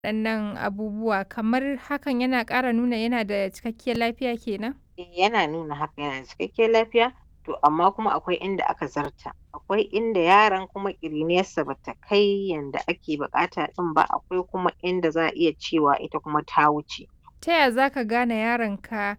waɗannan abubuwa, kamar hakan yana ƙara nuna yana da cikakkiyar lafiya kenan? Yana nuna haka yana da cikakkiyar lafiya, to amma kuma akwai inda aka zarta. Akwai inda yaron kuma ƙiriniyarsa ba ta kai yanda ake buƙata ɗin ba, akwai kuma inda za a iya cewa ita kuma ta wuce. Ta ya za ka gane yaronka